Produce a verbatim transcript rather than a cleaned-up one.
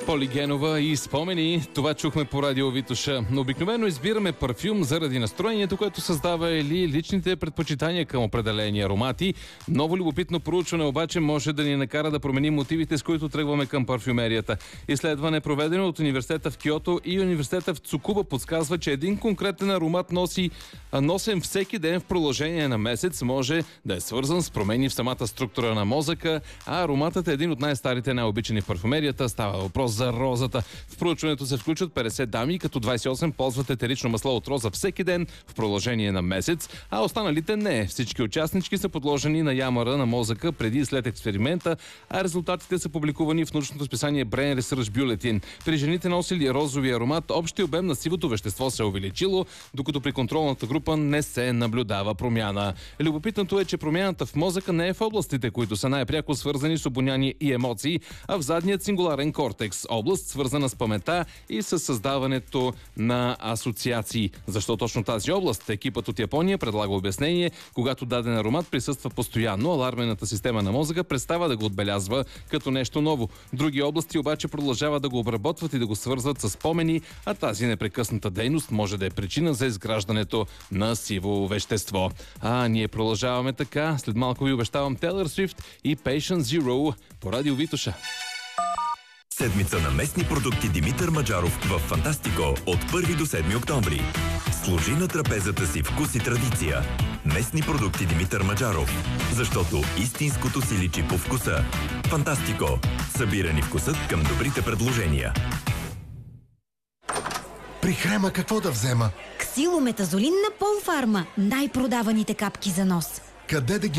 Полигенова и спомени. Това чухме по радио Витоша. Но обикновено избираме парфюм заради настроението, което създава, или личните предпочитания към определени аромати. Ново любопитно проучване обаче може да ни накара да променим мотивите, с които тръгваме към парфюмерията. Изследване, проведено от университета в Киото и университета в Цукуба, подсказва, че един конкретен аромат носи носен всеки ден в продължение на месец може да е свързан с промени в самата структура на мозъка, а ароматът е един от най-старите най-обичани в парфюмерията. Става въпрос за розата. В проучването се включват петдесет дами, като двадесет и осем ползват етерично масло от роза всеки ден в продължение на месец, а останалите не. Всички участнички са подложени на ямара на мозъка преди и след експеримента, а резултатите са публикувани в научното списание Brain Research Bulletin. При жените носили розови аромат, общия обем на сивото вещество се е увеличило, докато при контролната група не се наблюдава промяна. Любопитното е, че промяната в мозъка не е в областите, които са най-пряко свързани с обоняние и емоции, а в задният сингуларен кортекс, област свързана с паметта и с създаването на асоциации. Защо точно тази област? Екипът от Япония предлага обяснение. Когато даден аромат присъства постоянно, алармената система на мозъка престава да го отбелязва като нещо ново. Други области обаче продължават да го обработват и да го свързват с спомени, а тази непрекъсната дейност може да е причина за изграждането на сиво вещество. А ние продължаваме така. След малко ви обещавам Тейлър Свифт и Patient Zero по радио Витоша. Седмица на местни продукти Димитър Маджаров в Фантастико от първи до седми октомври. Служи на трапезата си вкус и традиция. Местни продукти Димитър Маджаров. Защото истинското си личи по вкуса. Фантастико. Събирани вкусът към добрите предложения. При Хрема какво да взема? Ксилометазолин на Полфарма. Най-продаваните капки за нос. Къде да ги